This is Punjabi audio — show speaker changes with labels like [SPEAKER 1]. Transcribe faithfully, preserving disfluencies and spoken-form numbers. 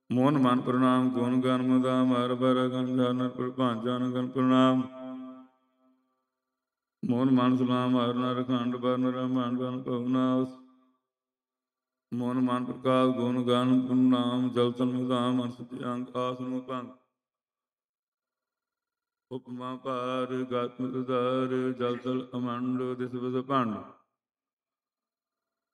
[SPEAKER 1] ਮੋਹਨ ਮਨ ਪ੍ਰਣਾਮ ਗੁਣ ਗਨ ਮੁਦਾਮ ਹਰ ਬਰ ਗਨ ਜਾਨਰ ਪ੍ਰਭਾਨ ਜਨ ਗਨ ਪ੍ਰਣਾਮ ਮੋਹਨ ਮਨ ਸਲਾਮ ਹਰ ਨਰ ਖੰਡ ਬਰਨ ਰਮਨ ਗਨ ਪਵਨਾਸ ਮੋਹਨ ਮਨ ਪ੍ਰਕਾਸ਼ ਗੁਣ ਗਨ ਪ੍ਰਣਾਮ ਜਲ ਤਨ ਮੁਦਾਮ ਅਨਸੁਤੀ ਅੰਗ ਆਸਨ ਭੰਗ ਉਪਮਾ ਭਾਰ ਗਤ ਦਰ ਜਲ ਤਲ ਅਮੰਡ ਦਿਸ ਵਸ ਭੰਡ